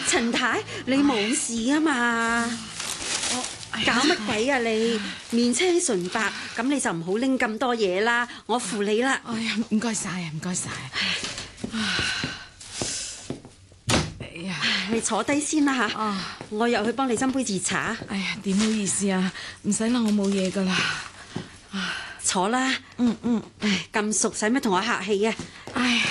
陳太，你冇事啊嘛？搞乜鬼啊你？面青唇白，咁你就唔好拎咁多嘢啦，我扶你啦。 哎呀，唔該晒啊，唔該晒。哎呀， 你坐低先啦吓，我又去幫你斟杯熱茶。 哎呀，點好意思啊，唔使啦，我冇嘢噶啦。 坐啦。唉，咁熟使乜同我客氣啊？ 哎呀，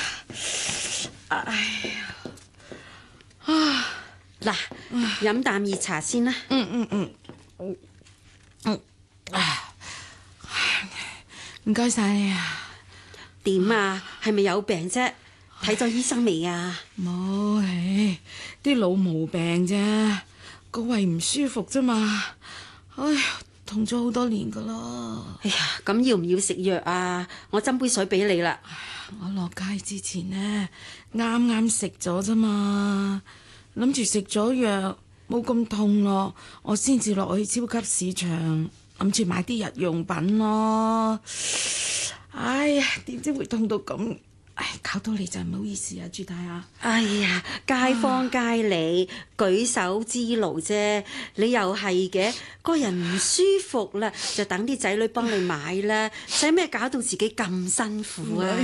嗱，飲啖熱茶先啦。 唔該晒你啊。 點啊？係咪有病啫？睇咗醫生未啊？ 冇，啲老毛病啫，個胃唔舒服啫嘛。哎呀，痛咗好多年噶啦。 哎呀，咁要唔要食藥啊？我斟杯水俾你啦。 我落街之前呢，啱啱食咗啫嘛，諗住食咗藥冇咁痛咯，我先至落去超級市場，諗住買啲日用品咯。哎呀，點知會痛到咁？唉，搞到你就唔好意思啊，朱太啊！ 哎呀，街坊街里舉手之勞啫，你又係嘅，個人唔舒服啦，就等啲仔女幫你買啦，使咩搞到自己咁辛苦啊？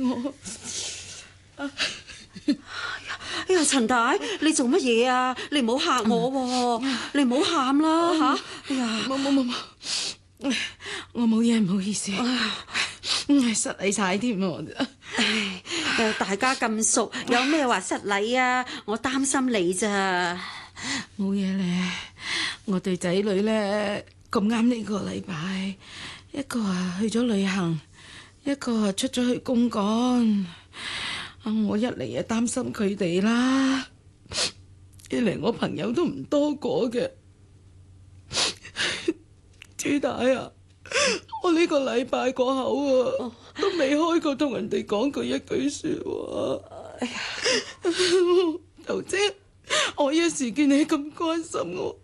哎呀，陳太，你做乜嘢啊？你唔好嚇我喎，你唔好喊啦嚇！哎呀， 冇，我冇嘢，唔好意思。失禮晒添喎！ 唉，大家咁熟，有咩話失禮啊？我擔心你咋。 冇嘢咧，我哋仔女咧咁啱呢個禮拜，一個啊去咗旅行，一個啊出咗去公幹。我一嚟啊擔心佢哋啦，二嚟我朋友都唔多個嘅。朱大啊！我呢個禮拜個口啊，都未開過同人哋講過一句說話。哎呀，頭姐，我一時見你咁關心我，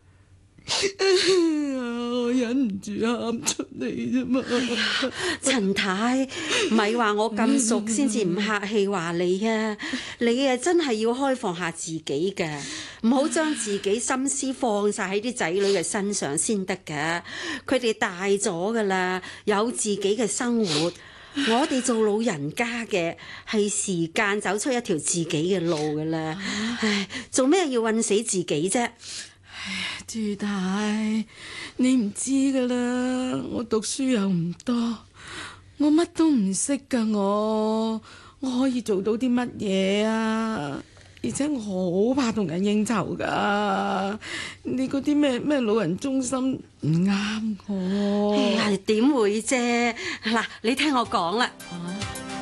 我忍唔住喊出嚟啫嘛。 陳太，咪話我咁熟先至唔客氣話你啊！你啊真係要開放下自己㗎，唔好將自己心思放晒喺啲仔女嘅身上先得㗎。佢哋大咗噶啦，有自己嘅生活。我哋做老人家嘅係時間走出一條自己嘅路噶啦。唉，做咩要困死自己啫？ 朱太，你唔知噶啦，我讀書又唔多，我乜都唔識噶，我可以做到啲乜嘢啊？而且我好怕同人應酬噶，你嗰啲咩老人中心唔啱我。 點會啫？嗱，你聽我講啦。